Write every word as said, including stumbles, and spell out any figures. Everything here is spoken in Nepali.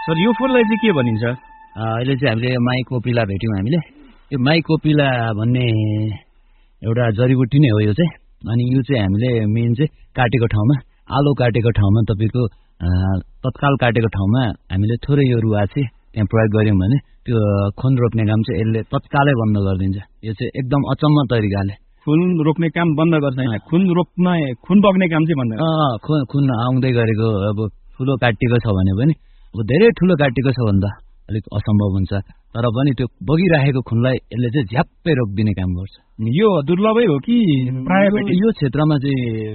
सर यो फुललाई चाहिँ के भनिन्छ? अहिले चाहिँ हामीले माइकोपिला भेट्यौँ हामीले। यो माइकोपिला भन्ने एउटा जडीबुटी नै हो यो चाहिँ। अनि यो चाहिँ हामीले मेन चाहिँ काटेको ठाउँमा, आलो काटेको ठाउँमा तपाईँको तत्काल काटेको ठाउँमा हामीले थोरै यो रुवा चाहिँ त्यहाँ प्रयोग गऱ्यौँ भने त्यो खुन रोक्ने काम चाहिँ यसले तत्कालै बन्द गरिदिन्छ। यो चाहिँ एकदम अचम्म तरिकाले खुन रोक्ने काम बन्द गर्छ। खुन रोक्न खुन बग्ने काम चाहिँ बन्द अँ खुन खुन आउँदै गरेको अब ठुलो काटिएको छ भने पनि अब धेरै ठुलो काटिएको छ भने त अलिक असम्भव हुन्छ, तर पनि त्यो बगिरहेको खुनलाई यसले चाहिँ झ्याप्पै रोकिदिने काम गर्छ। यो दुर्लभै हो कि प्राय यो क्षेत्रमा चाहिँ